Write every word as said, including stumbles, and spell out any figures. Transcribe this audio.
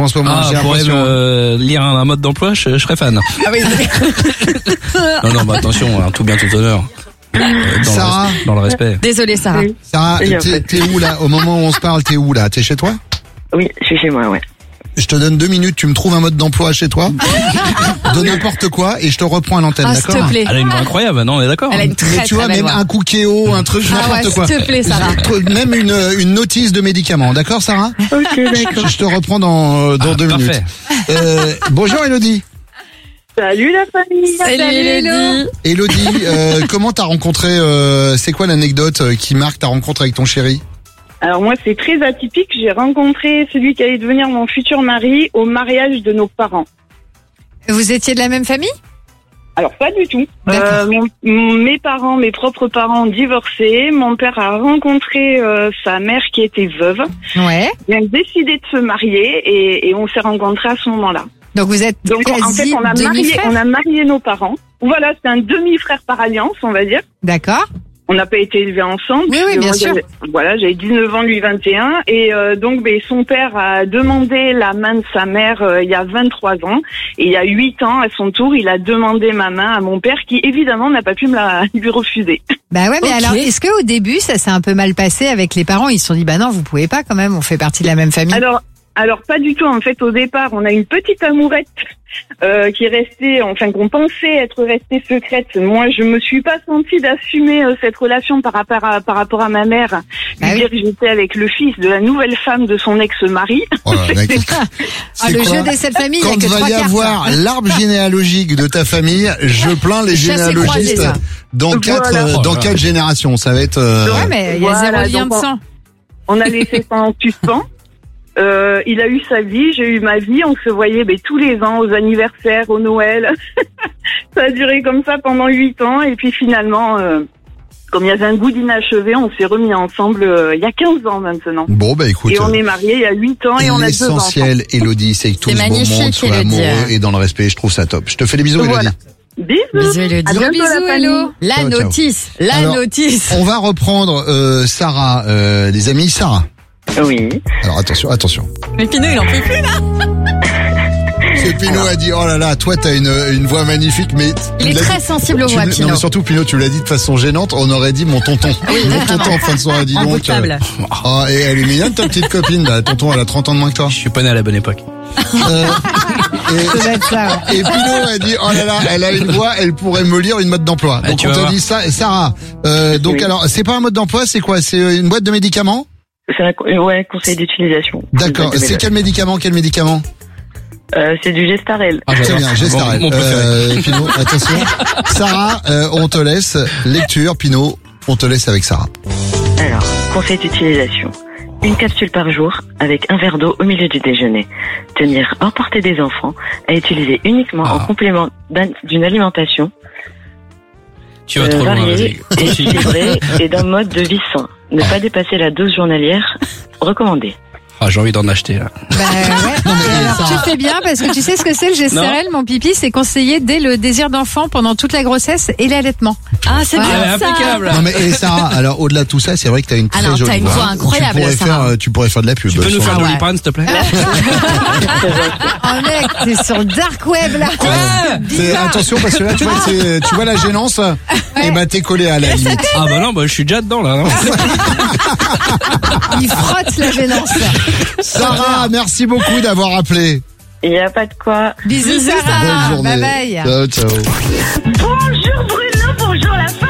en ce moment. Ah, j'ai pourrait l'impression. me lire un, un mode d'emploi, je, je serais fan. Ah oui. Non, non, bah attention, hein, tout bien, tout honneur. Euh, dans, Sarah. le, res- dans le respect. Désolée, Sarah. Oui. Sarah, Oui, en t'es, fait. t'es où là? Au moment où on se parle, t'es où là? T'es chez toi? Oui, je suis chez moi, ouais. Je te donne deux minutes, tu me trouves un mode d'emploi chez toi, de n'importe quoi, et je te reprends à l'antenne, Ah, s'il d'accord? te plaît. Elle a une voix incroyable, non, on est d'accord. Elle a une Mais très tu vois, très belle même voix. un cookéo, un truc, Ah n'importe ouais, quoi. s'il te plaît, Sarah. Même une, une notice de médicament, d'accord, Sarah? Ok, d'accord. Je te reprends dans, dans Ah, deux parfait. minutes. Euh, bonjour Elodie. Salut la famille. Salut, Elodie. Elodie, euh, comment t'as rencontré, euh, c'est quoi l'anecdote euh, qui marque ta rencontre avec ton chéri? Alors moi, c'est très atypique. J'ai rencontré celui qui allait devenir mon futur mari au mariage de nos parents. Vous étiez de la même famille? Alors pas du tout. D'accord. Euh, mon- mon- mes parents, mes propres parents ont divorcé. Mon père a rencontré euh, sa mère qui était veuve. Ouais. Il a décidé de se marier et, et on s'est rencontrés à ce moment-là. Donc vous êtes Donc en fait, quasi on a marié, demi-frère? on a marié nos parents. Voilà, c'est un demi-frère par alliance, on va dire. D'accord. On n'a pas été élevés ensemble. Oui, oui, parce que bien moi, sûr. j'avais- Voilà, j'avais dix-neuf ans, lui vingt et un. Et euh, donc, ben, son père a demandé la main de sa mère euh, il y a vingt-trois ans. Et il y a huit ans, à son tour, il a demandé ma main à mon père qui, évidemment, n'a pas pu me la lui refuser. Bah ouais, mais Ok. alors, est-ce qu'au début, ça s'est un peu mal passé avec les parents? Ils se sont dit, bah non, vous pouvez pas quand même, on fait partie de la même famille. Alors, alors pas du tout. En fait, au départ, on a une petite amourette euh, qui est restée, enfin qu'on pensait être restée secrète. Moi, je me suis pas sentie d'assumer euh, cette relation par rapport à par rapport à ma mère. Ah Lui oui. dire que j'étais avec le fils de la nouvelle femme de son ex-mari. Oh là, mec, Ah, c'est le quoi jeu des sept familles, il y a Quand que va trois y cartes. avoir l'arbre généalogique de ta famille, je plains les Chasse et croisée, généalogistes ça. dans quatre, Voilà. euh, dans Oh là quatre là. générations. Ça va être. euh, Ouais, mais il y a Voilà, zéro lien de donc on- sang. On a laissé ça en suspens. Euh, il a eu sa vie, j'ai eu ma vie. On se voyait ben, tous les ans aux anniversaires, au Noël. Ça a duré comme ça pendant huit ans. Et puis finalement, euh, comme il y avait un goût d'inachevé, on s'est remis ensemble euh, il y a quinze ans maintenant. Bon, bah écoute. Et on est mariés il y a huit ans et on a deux enfants. L'essentiel, Elodie, c'est que tout C'est ce beau monde magnifique, soit Elodie. amoureux et dans le respect. Je trouve ça top. Je te fais des bisous, Voilà. Elodie. Bisous. Bisous, Elodie. À Gros bientôt, la bisous, famille. hello. La Ciao, ciao. notice, la Alors, notice. On va reprendre euh, Sarah, euh, les amis. Sarah. Oui. Alors attention, attention. Mais Pinot, il en peut plus, là. C'est Pinot a dit, oh là là, toi t'as une, une voix magnifique, mais... Il est tu l'as très dit- sensible aux tu voix, l'as- Non Pinot. mais surtout Pinot, tu l'as dit de façon gênante, on aurait dit mon tonton. mon tonton en fin de soirée, dis En donc. bout de table. Oh, et elle est mignonne ta petite copine, bah, tonton elle a trente ans de moins que toi. Je suis pas né à la bonne époque. Euh, Ça doit être ça. ouais. et, et Pinot a dit, oh là là, elle a une voix, elle pourrait me lire une mode d'emploi. Ah, Donc tu on vas t'a voir. dit ça, Sarah. Euh, donc Oui. alors, c'est pas un mode d'emploi, c'est quoi? C'est une boîte de médicaments? C'est un co- ouais, conseil d'utilisation. D'accord. C'est quel médicament? Quel médicament? euh, C'est du Gestarel. Ah, Très j'adore. bien, Gestarel. Mon, mon préféré. Euh, Pinot, attention. Sarah, euh, on te laisse. Lecture, Pinot, on te laisse avec Sarah. Alors, conseil d'utilisation. Une capsule par jour avec un verre d'eau au milieu du déjeuner. Tenir hors portée des enfants à utiliser uniquement en Ah. complément d'un- d'une alimentation Tu vas euh, trop loin, variée vas-y. et Continue. équilibrée et d'un mode de vie sain. Ne pas dépasser la dose journalière recommandée. Ah, j'ai envie d'en acheter, là. Bah ouais. Et alors, Sarah- tu fais bien parce que tu sais ce que c'est le Gestarel, mon pipi, c'est conseillé dès le désir d'enfant pendant toute la grossesse et l'allaitement. Ah, c'est Ouais, bien Elle est ça. impeccable. Non mais et Sarah, alors au-delà de tout ça, c'est vrai que t'as une très Ah non, jolie t'as une voix. voix incroyable, Tu pourrais Sarah. faire, euh, tu pourrais faire de la pub. Tu peux nous sur- faire ouais. Doliprane, s'il te plaît? Oh mec, t'es sur le dark web là. C'est- attention parce que là, tu vois, c'est- tu vois la gênance. Et bah t'es collé à la limite. Ah bah non, bah je suis déjà dedans, là. Non Il frotte la gênance. Sarah, merci beaucoup d'avoir appelé. Il n'y a pas de quoi. Bisous Bisous, Sarah. Bonne journée. Bye bye. Ciao, ciao.